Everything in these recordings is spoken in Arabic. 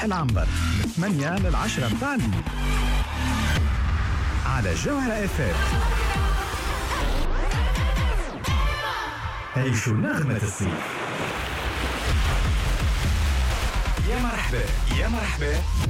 العنبر من 8 لل 10 متاع الليل على جوهرة FM. عيشوا نغمة الصيف. يا مرحبا يا مرحبا.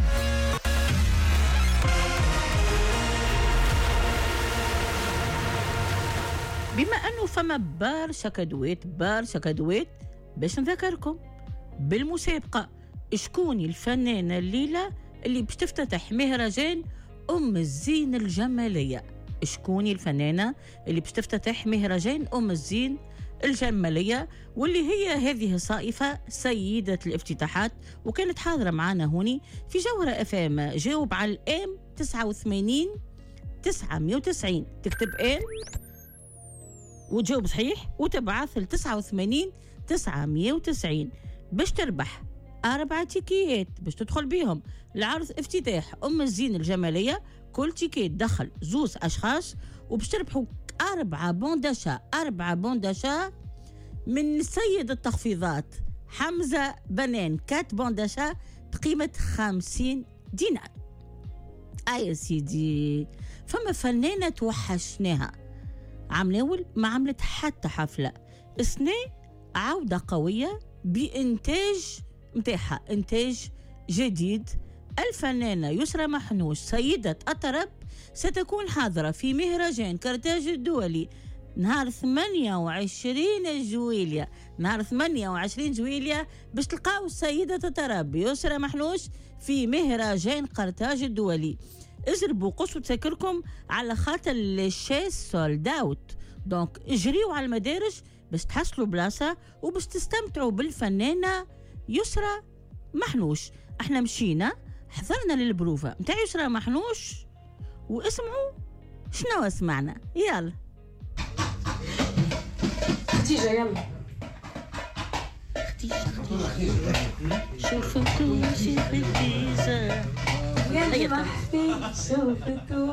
بما أنه فما برشا كدوات باش نذكركم بالمسابقة شكون الفنانة الليلة اللي باش تفتتح مهرجان أم الزين الجمالية. شكون الفنانة اللي باش تفتتح مهرجان أم الزين الجمالية، واللي هي هذه الصائفة سيدة الافتتاحات، وكانت حاضرة معنا هوني في جوهرة FM. جاوب على الام 89 990، تكتب ام وتجاوب صحيح وتبعث ل 89 990 باش تربح 4 تيكيات باش تدخل بيهم لعرض افتتاح أم الزين الجمالية. كل تيكيت دخل 2 أشخاص، وباش تربحوا 4 بون داشا من سيد التخفيضات حمزة بنان، 4 بون داشا بقيمة 50 دينار. يا سيدي فما فنانة توحشناها، عملاول ما عملت حتى حفلة. السنة عودة قوية بإنتاج متاعها، إنتاج جديد. الفنانة يسرى محنوش سيدة الطرب ستكون حاضرة في مهرجان كرتاج الدولي نهار 28 جويلية. نهار 28 جويلية باش تلقاو سيدة الطرب يسرى محنوش في مهرجان كرتاج الدولي. اجربوا قصوا تسكركم على خاطر الشاس سولد اوت، دونك اجريوا على المدارج باش تحصلوا بلاصة وباش تستمتعوا بالفنانة يسرى محنوش. احنا مشينا حضرنا للبروفة متاع يسرى محنوش واسمعوا شنو سمعنا. يلا خديجة يلا شوفتوا شي خديجة يلا شوفتوا